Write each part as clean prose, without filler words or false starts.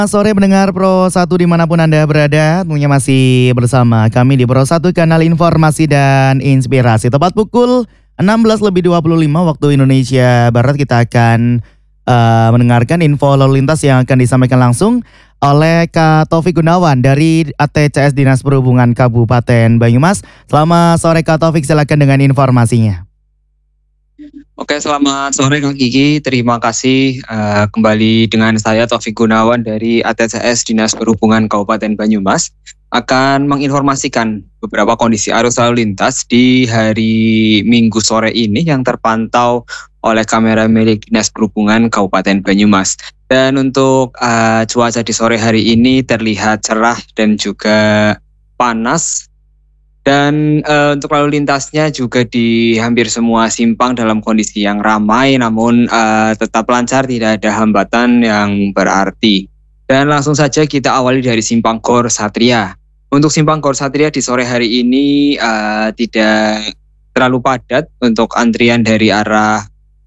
Sore pendengar Pro 1 dimanapun Anda berada, tentunya masih bersama kami di Pro 1 Kanal Informasi dan Inspirasi. Tepat pukul 16:25 waktu Indonesia Barat kita akan mendengarkan info lalu lintas yang akan disampaikan langsung oleh Kak Taufik Gunawan dari ATCS Dinas Perhubungan Kabupaten Banyumas. Selamat sore Kak Taufik, silakan dengan informasinya. Oke, selamat sore Kak Kiki. Terima kasih kembali dengan saya Taufik Gunawan dari ATCS Dinas Perhubungan Kabupaten Banyumas akan menginformasikan beberapa kondisi arus lalu lintas di hari Minggu sore ini yang terpantau oleh kamera milik Dinas Perhubungan Kabupaten Banyumas. Dan untuk cuaca di sore hari ini terlihat cerah dan juga panas. Dan untuk lalu lintasnya juga di hampir semua simpang dalam kondisi yang ramai, namun tetap lancar, tidak ada hambatan yang berarti. Dan langsung saja kita awali dari simpang Gor Satria. Untuk simpang Gor Satria di sore hari ini tidak terlalu padat. Untuk antrian dari arah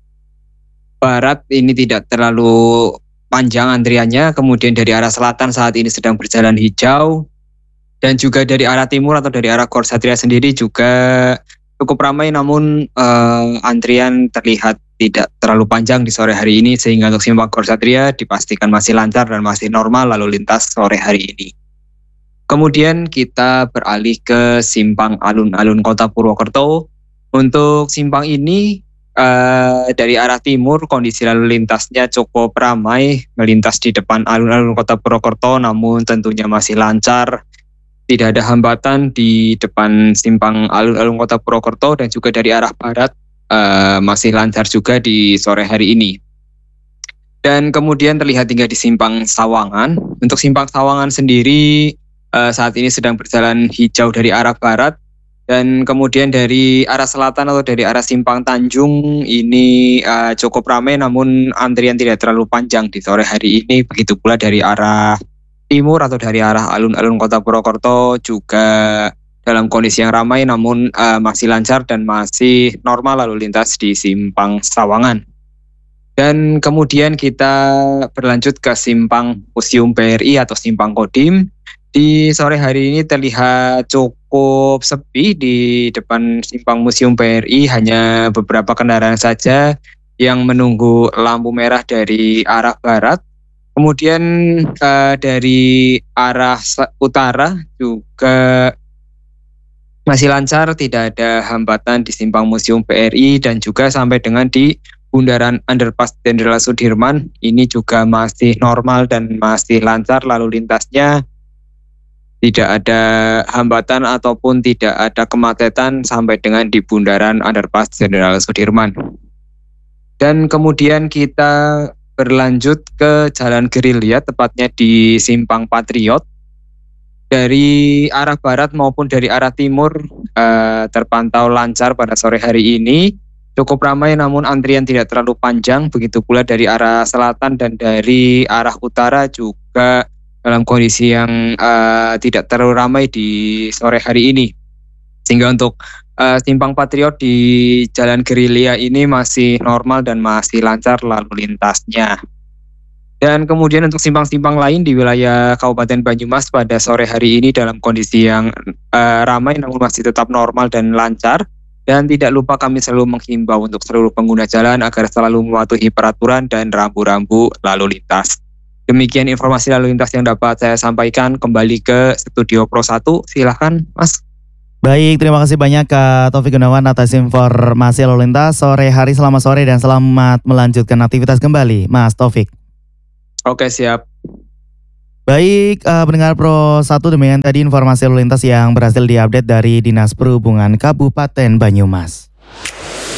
barat ini tidak terlalu panjang antriannya. Kemudian dari arah selatan saat ini sedang berjalan hijau. Dan juga dari arah timur atau dari arah Gor Satria sendiri juga cukup ramai, namun antrian terlihat tidak terlalu panjang di sore hari ini, sehingga untuk simpang Gor Satria dipastikan masih lancar dan masih normal lalu lintas sore hari ini. Kemudian kita beralih ke simpang alun-alun Kota Purwokerto. Untuk simpang ini dari arah timur kondisi lalu lintasnya cukup ramai, melintas di depan alun-alun Kota Purwokerto, namun tentunya masih lancar. Tidak ada hambatan di depan simpang alun-alun Kota Purwokerto, dan juga dari arah barat masih lancar juga di sore hari ini. Dan kemudian terlihat hingga di simpang Sawangan. Untuk simpang Sawangan sendiri saat ini sedang berjalan hijau dari arah barat, dan kemudian dari arah selatan atau dari arah simpang Tanjung ini cukup ramai, namun antrian tidak terlalu panjang di sore hari ini. Begitu pula dari arah timur atau dari arah alun-alun Kota Purwokerto juga dalam kondisi yang ramai, namun masih lancar dan masih normal lalu lintas di simpang Sawangan. Dan kemudian kita berlanjut ke simpang Museum BRI atau simpang Kodim. Di sore hari ini terlihat cukup sepi di depan simpang Museum BRI, hanya beberapa kendaraan saja yang menunggu lampu merah dari arah barat. Kemudian dari arah utara juga masih lancar, tidak ada hambatan di simpang Museum BRI, dan juga sampai dengan di bundaran Underpass Jenderal Sudirman ini juga masih normal dan masih lancar lalu lintasnya. Tidak ada hambatan ataupun tidak ada kemacetan sampai dengan di bundaran Underpass Jenderal Sudirman. Dan kemudian kita berlanjut ke Jalan Gerilya, tepatnya di simpang Patriot. Dari arah barat maupun dari arah timur terpantau lancar pada sore hari ini. Cukup ramai namun antrian tidak terlalu panjang. Begitu pula dari arah selatan dan dari arah utara juga dalam kondisi yang tidak terlalu ramai di sore hari ini. Sehingga untuk simpang Patriot di Jalan Gerilya ini masih normal dan masih lancar lalu lintasnya. Dan kemudian untuk simpang-simpang lain di wilayah Kabupaten Banyumas pada sore hari ini dalam kondisi yang ramai namun masih tetap normal dan lancar. Dan tidak lupa kami selalu menghimbau untuk seluruh pengguna jalan agar selalu mematuhi peraturan dan rambu-rambu lalu lintas. Demikian informasi lalu lintas yang dapat saya sampaikan. Kembali ke Studio Pro 1, silahkan Mas. Baik, terima kasih banyak Kak Taufik Gunawan atas informasi lalu lintas sore hari. Selamat sore dan selamat melanjutkan aktivitas kembali, Mas Taufik. Oke, siap. Baik, pendengar Pro 1, demikian tadi informasi lalu lintas yang berhasil diupdate dari Dinas Perhubungan Kabupaten Banyumas.